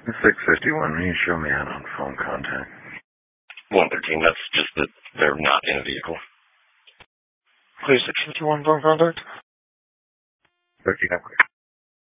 651, will you show me out on phone contact? 113, that's just that they're not in a vehicle. Please, 651 phone contact. 13,